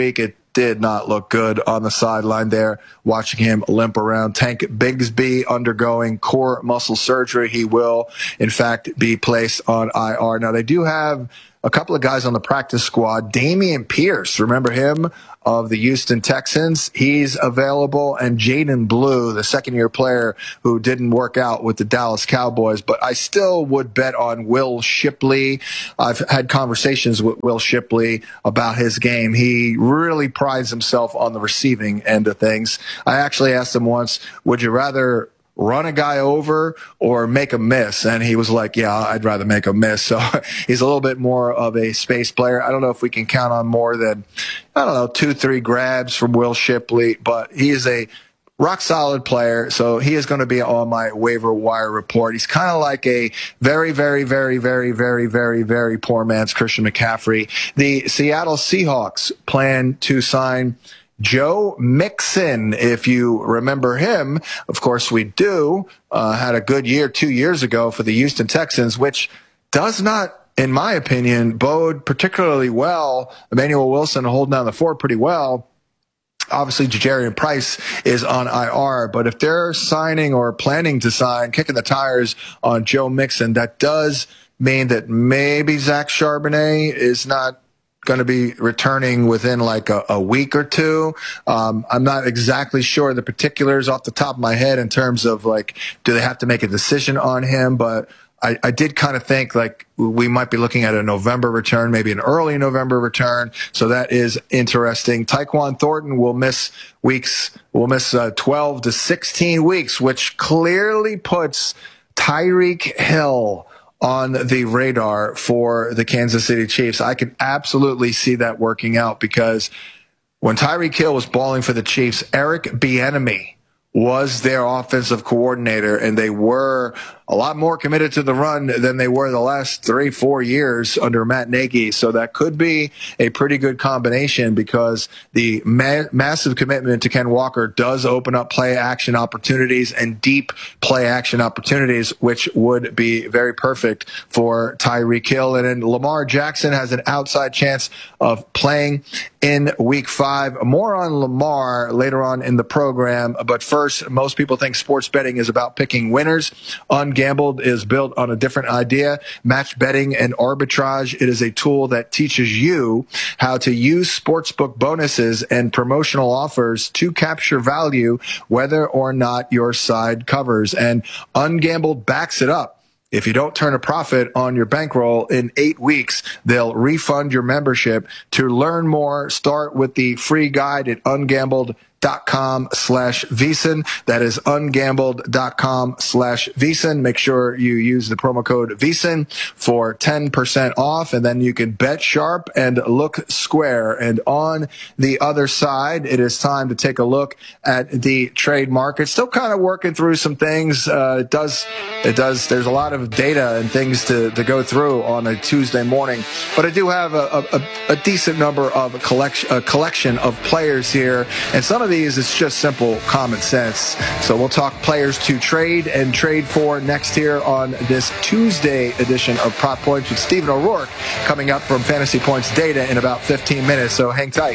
did not look good on the sideline there, watching him limp around. Tank Bigsby undergoing core muscle surgery. He will, in fact, be placed on I R. Now, they do have a couple of guys on the practice squad. Dameon Pierce, remember him, of the Houston Texans? He's available. And Jaden Blue, the second-year player who didn't work out with the Dallas Cowboys. But I still would bet on Will Shipley. I've had conversations with Will Shipley about his game. He really prides himself on the receiving end of things. I actually asked him once, would you rather run a guy over or make a miss? And he was like, yeah, I'd rather make a miss. So he's a little bit more of a space player. I don't know if we can count on more than, I don't know, two, three grabs from Will Shipley, but he is a rock solid player. So he is going to be on my waiver wire report. He's kind of like a very, very, very, very, very, very, very poor man's Christian McCaffrey. The Seattle Seahawks plan to sign Joe Mixon, if you remember him. Of course we do. Uh, had a good year two years ago for the Houston Texans, which does not, in my opinion, bode particularly well. Emmanuel Wilson holding down the fort pretty well. Obviously, Ja'Jarian Price is on I R, but if they're signing or planning to sign, kicking the tires on Joe Mixon, that does mean that maybe Zach Charbonnet is not going to be returning within like a, a week or two. Um, I'm not exactly sure the particulars off the top of my head in terms of like, do they have to make a decision on him? But I, I did kind of think like we might be looking at a November return, maybe an early November return. So that is interesting. Tyquan Thornton will miss weeks, will miss uh, twelve to sixteen weeks, which clearly puts Tyreek Hill on the radar for the Kansas City Chiefs. I could absolutely see that working out because when Tyreek Hill was balling for the Chiefs, Eric Bieniemy was their offensive coordinator, and they were a lot more committed to the run than they were the last three, four years under Matt Nagy. So that could be a pretty good combination because the ma- massive commitment to Ken Walker does open up play action opportunities and deep play action opportunities, which would be very perfect for Tyreek Hill. And then Lamar Jackson has an outside chance of playing in week five. More on Lamar later on in the program. But first, most people think sports betting is about picking winners. Ungambled is built on a different idea. Match betting and arbitrage. It is a tool that teaches you how to use sportsbook bonuses and promotional offers to capture value, whether or not your side covers. And Ungambled backs it up. If you don't turn a profit on your bankroll in eight weeks, they'll refund your membership. To learn more, start with the free guide at ungambled dot com slash VSiN. That is ungambled dot com slash VSiN. Make sure you use the promo code VSiN for ten percent off, and then you can bet sharp and look square. And on the other side, it is time to take a look at the trade market. Still kind of working through some things. Uh, it does, it does, there's a lot of data and things to, to go through on a Tuesday morning, but I do have a, a, a decent number of a collection, a collection of players here, and some of these, it's just simple common sense. So we'll talk players to trade and trade for next here on this Tuesday edition of Prop Points with Stephen O'Rourke, coming up from Fantasy Points Data in about fifteen minutes. So hang tight.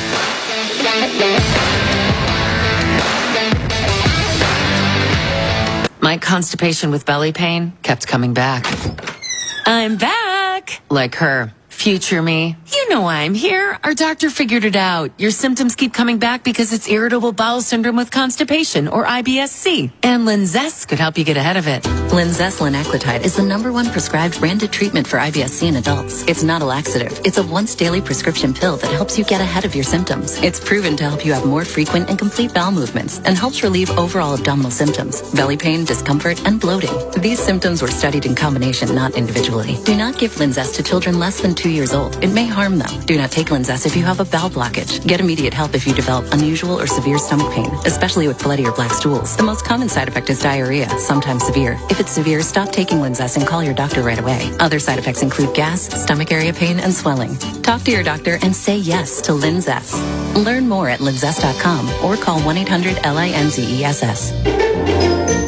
My constipation with belly pain kept coming back. I'm back! Like her. Future me. You know why I'm here. Our doctor figured it out. Your symptoms keep coming back because it's irritable bowel syndrome with constipation, or I B S C. And Linzess could help you get ahead of it. Linzess linaclotide is the number one prescribed branded treatment for I B S C in adults. It's not a laxative. It's a once daily prescription pill that helps you get ahead of your symptoms. It's proven to help you have more frequent and complete bowel movements and helps relieve overall abdominal symptoms, belly pain, discomfort, and bloating. These symptoms were studied in combination, not individually. Do not give Linzess to children less than two years old. It may harm them. Do not take Linzess if you have a bowel blockage. Get immediate help if you develop unusual or severe stomach pain, especially with bloody or black stools. The most common side effect is diarrhea, sometimes severe. If it's severe, stop taking Linzess and call your doctor right away. Other side effects include gas, stomach area pain, and swelling. Talk to your doctor and say yes to Linzess. Learn more at linzess dot com or call one eight hundred L I N Z E S S.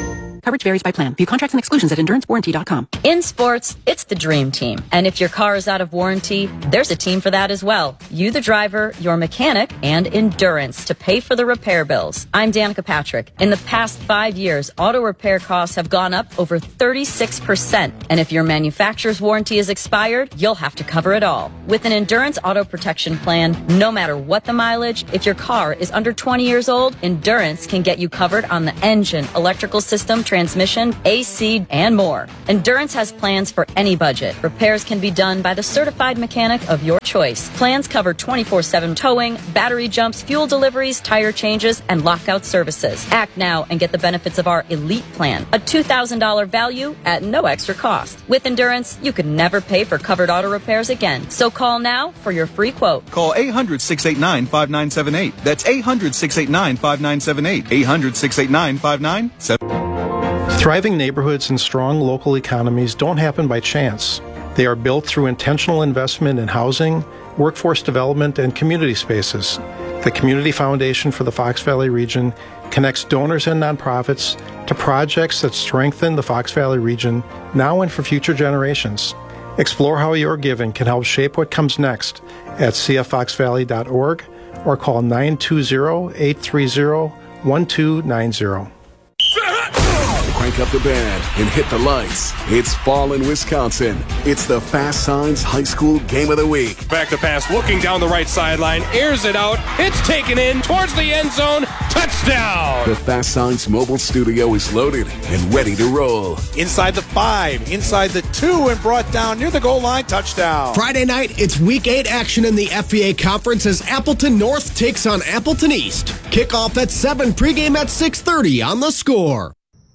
Coverage varies by plan. View contracts and exclusions at endurance warranty dot com. In sports, it's the dream team. And if your car is out of warranty, there's a team for that as well. You, the driver, your mechanic, and Endurance to pay for the repair bills. I'm Danica Patrick. In the past five years, auto repair costs have gone up over thirty-six percent. And if your manufacturer's warranty is expired, you'll have to cover it all. With an Endurance auto protection plan, no matter what the mileage, if your car is under twenty years old, Endurance can get you covered on the engine, electrical system, transmission, A C, and more. Endurance has plans for any budget. Repairs can be done by the certified mechanic of your choice. Plans cover twenty-four seven towing, battery jumps, fuel deliveries, tire changes, and lockout services. Act now and get the benefits of our Elite Plan, a two thousand dollars value at no extra cost. With Endurance, you could never pay for covered auto repairs again. So call now for your free quote. Call eight hundred, six eight nine, five nine seven eight. That's eight hundred, six eight nine, five nine seven eight. eight hundred, six eight nine, five nine seven eight. Thriving neighborhoods and strong local economies don't happen by chance. They are built through intentional investment in housing, workforce development, and community spaces. The Community Foundation for the Fox Valley region connects donors and nonprofits to projects that strengthen the Fox Valley region now and for future generations. Explore how your giving can help shape what comes next at c f fox valley dot org or call nine two zero, eight three zero, one two nine zero. Crank up the band and hit the lights. It's fall in Wisconsin. It's the Fast Signs High School Game of the Week. Back to pass, looking down the right sideline, airs it out. It's taken in towards the end zone. Touchdown! The Fast Signs mobile studio is loaded and ready to roll. Inside the five, inside the two, and brought down near the goal line. Touchdown. Friday night, it's week eight action in the F V A Conference as Appleton North takes on Appleton East. Kickoff at seven, pregame at six thirty on The Score.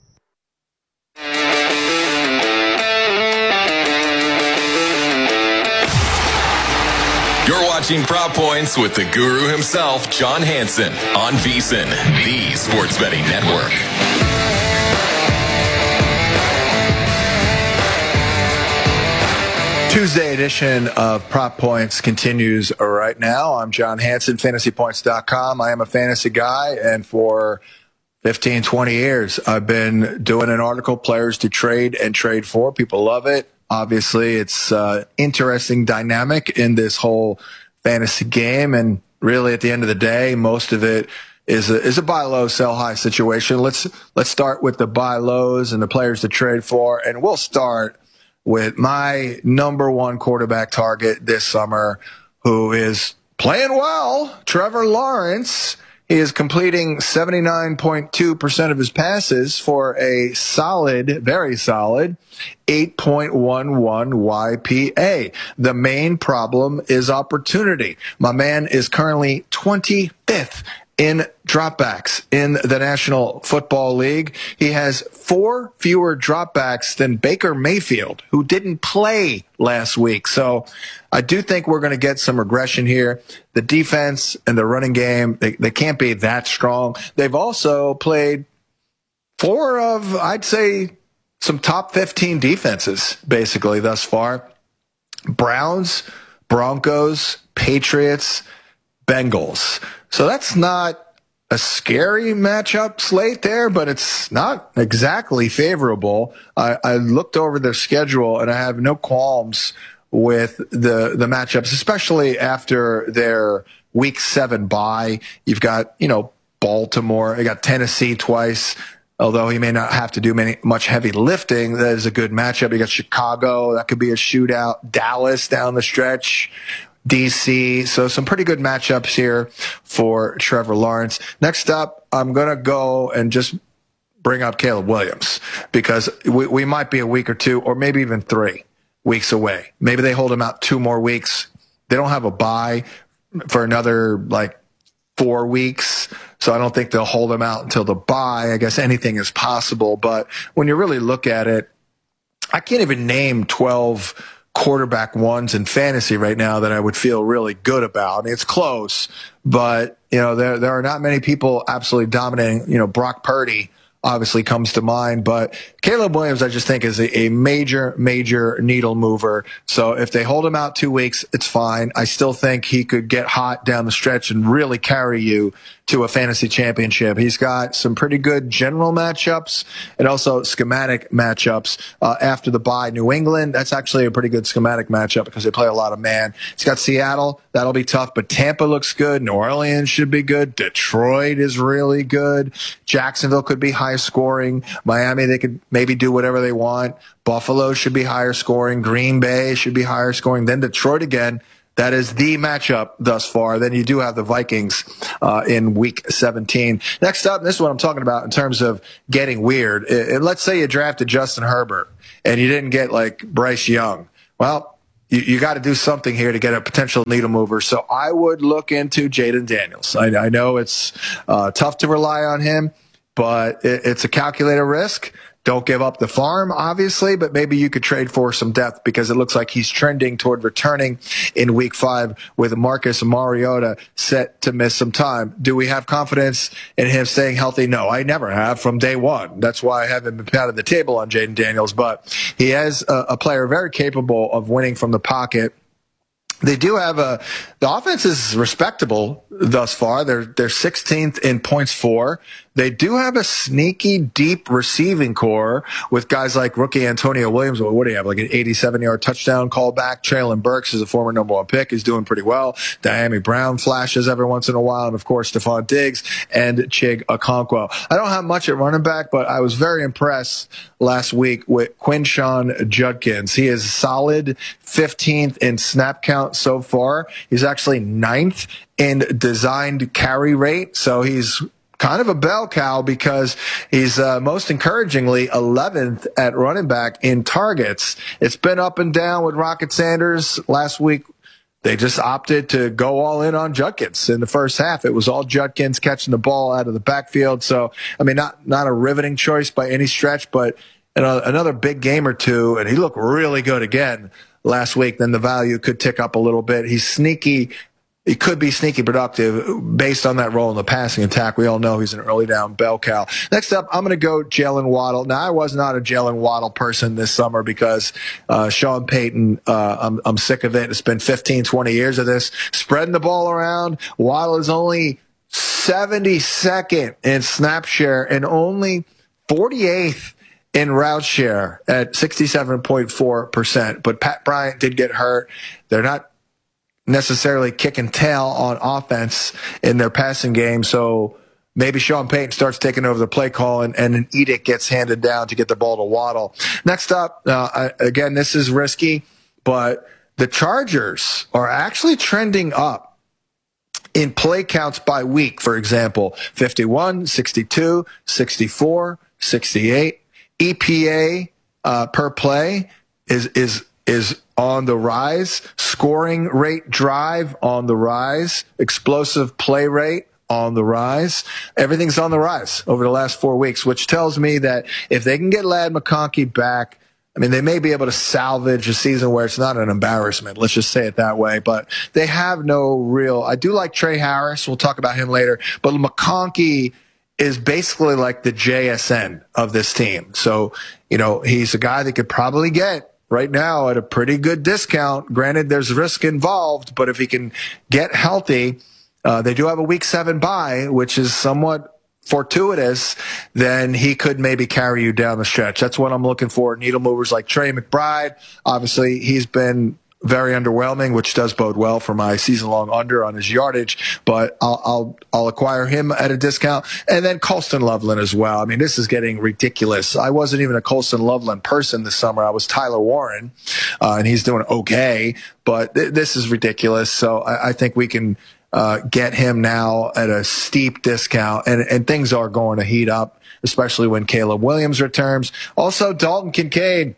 You're watching Prop Points with the guru himself, John Hansen, on VEASAN, the Sports Betting Network. Tuesday edition of Prop Points continues right now. I'm John Hansen, fantasy points dot com. I am a fantasy guy, and for fifteen, twenty years, I've been doing an article, Players to Trade and Trade For. People love it. Obviously, it's uh, interesting dynamic in this whole fantasy game, and really, at the end of the day, most of it is a, is a buy low, sell high situation. Let's let's start with the buy lows and the players to trade for, and we'll start with my number one quarterback target this summer, who is playing well, Trevor Lawrence. He is completing seventy-nine point two percent of his passes for a solid, very solid eight point one one Y P A. The main problem is opportunity. My man is currently twenty-fifth in dropbacks in the National Football League. He has four fewer dropbacks than Baker Mayfield, who didn't play last week. So I do think we're going to get some regression here. The defense and the running game, they, they can't be that strong. They've also played four of, I'd say, some top fifteen defenses, basically, thus far. Browns, Broncos, Patriots, Bengals. So that's not a scary matchup slate there, but it's not exactly favorable. I, I looked over their schedule, and I have no qualms with the the matchups, especially after their week seven bye. You've got, you know, Baltimore. You got Tennessee twice, although he may not have to do many much heavy lifting. That is a good matchup. You got Chicago. That could be a shootout. Dallas down the stretch. D C. So some pretty good matchups here for Trevor Lawrence. Next up, I'm going to go and just bring up Caleb Williams, because we, we might be a week or two, or maybe even three weeks away. Maybe they hold him out two more weeks. They don't have a bye for another like four weeks. So I don't think they'll hold him out until the bye. I guess anything is possible. But when you really look at it, I can't even name twelve quarterback ones in fantasy right now that I would feel really good about. I mean, it's close, but you know, there there are not many people absolutely dominating. You know, Brock Purdy obviously comes to mind, but Caleb Williams, I just think, is a, a major, major needle mover. So if they hold him out two weeks, it's fine. I still think he could get hot down the stretch and really carry you to a fantasy championship. He's got some pretty good general matchups and also schematic matchups uh, after the bye. New England, that's actually a pretty good schematic matchup because they play a lot of man. He's got Seattle, that'll be tough, but Tampa looks good. New Orleans should be good. Detroit is really good. Jacksonville could be high scoring. Miami, they could maybe do whatever they want. Buffalo should be higher scoring. Green Bay should be higher scoring. Then Detroit again. That is the matchup thus far. Then you do have the Vikings uh, in week seventeen. Next up, this is what I'm talking about in terms of getting weird. It, it, let's say you drafted Justin Herbert and you didn't get like Bryce Young. Well, you, you got to do something here to get a potential needle mover. So I would look into Jaden Daniels. I, I know it's uh, tough to rely on him, but it, it's a calculated risk. Don't give up the farm, obviously, but maybe you could trade for some depth because it looks like he's trending toward returning in week five with Marcus Mariota set to miss some time. Do we have confidence in him staying healthy? No, I never have from day one. That's why I haven't been pounding the table on Jaden Daniels, but he is a, a player very capable of winning from the pocket. They do have a – the offense is respectable thus far. They're they're sixteenth in points for. They do have a sneaky, deep receiving core with guys like rookie Antonio Williams. What do you have, like an eighty-seven-yard touchdown callback? Traylon Burks is a former number one pick. He's doing pretty well. Diami Brown flashes every once in a while. And, of course, Stephon Diggs and Chig Okonkwo. I don't have much at running back, but I was very impressed last week with Quinshon Judkins. He is solid fifteenth in snap count so far. He's actually ninth in designed carry rate, so he's kind of a bell cow because he's uh, most encouragingly eleventh at running back in targets. It's been up and down with Rocket Sanders. Last week, they just opted to go all in on Judkins in the first half. It was all Judkins catching the ball out of the backfield. So, I mean, not not a riveting choice by any stretch, but another big game or two, and he looked really good again last week. Then the value could tick up a little bit. He's sneaky. He could be sneaky productive based on that role in the passing attack. We all know he's an early down bell cow. Next up, I'm going to go Jalen Waddle. Now, I was not a Jalen Waddle person this summer because uh, Sean Payton, uh, I'm, I'm sick of it. It's been fifteen, twenty years of this. Spreading the ball around. Waddle is only seventy-second in snap share and only forty-eighth in route share at sixty-seven point four percent. But Pat Bryant did get hurt. They're not necessarily kicking tail on offense in their passing game. So maybe Sean Payton starts taking over the play call and, and an edict gets handed down to get the ball to Waddle. Next up, uh, again, this is risky, but the Chargers are actually trending up in play counts by week. For example, fifty-one, sixty-two, sixty-four, sixty-eight. E P A uh, per play is is is on the rise. Scoring rate drive on the rise. Explosive play rate on the rise. Everything's on the rise over the last four weeks, which tells me that if they can get Ladd McConkey back, I mean, they may be able to salvage a season where it's not an embarrassment. Let's just say it that way. But they have no real – I do like Trey Harris. We'll talk about him later. But McConkey is basically like the J S N of this team. So, you know, he's a guy that could probably get right now at a pretty good discount. Granted, there's risk involved, but if he can get healthy, uh, they do have a week seven bye, which is somewhat fortuitous, then he could maybe carry you down the stretch. That's what I'm looking for. Needle movers like Trey McBride. Obviously, he's been very underwhelming, which does bode well for my season-long under on his yardage, but I'll, I'll, I'll acquire him at a discount. And then Colston Loveland as well. I mean, this is getting ridiculous. I wasn't even a Colston Loveland person this summer. I was Tyler Warren, uh, and he's doing okay, but th- this is ridiculous. So I, I think we can uh, get him now at a steep discount, and, and things are going to heat up, especially when Caleb Williams returns. Also, Dalton Kincaid.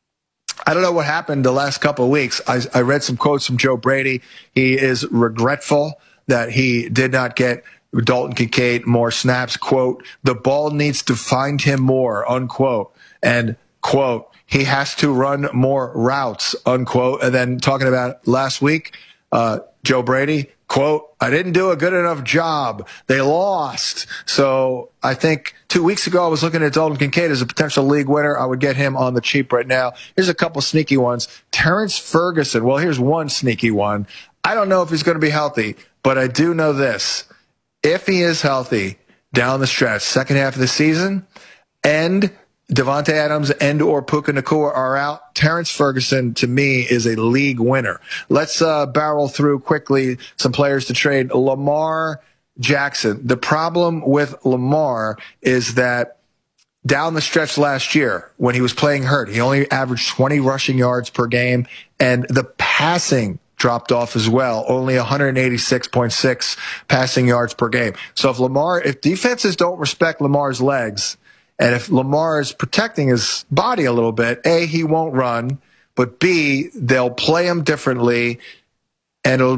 I don't know what happened the last couple of weeks. I, I read some quotes from Joe Brady. He is regretful that he did not get Dalton Kincaid more snaps. Quote, the ball needs to find him more, unquote. And, quote, he has to run more routes, unquote. And then talking about last week, uh, Joe Brady, quote, I didn't do a good enough job. They lost. So I think two weeks ago I was looking at Dalton Kincaid as a potential league winner. I would get him on the cheap right now. Here's a couple sneaky ones. Terrence Ferguson. Well, here's one sneaky one. I don't know if he's going to be healthy, but I do know this. if he is healthy down the stretch, second half of the season, and Devontae Adams and or Puka Nacua are out, Terrence Ferguson, to me, is a league winner. Let's uh, barrel through quickly some players to trade. Lamar Jackson. The problem with Lamar is that down the stretch last year, when he was playing hurt, he only averaged twenty rushing yards per game, and the passing dropped off as well, only one eighty-six point six passing yards per game. So if Lamar, if defenses don't respect Lamar's legs, and if Lamar is protecting his body a little bit, A, he won't run, but B, they'll play him differently, and it'll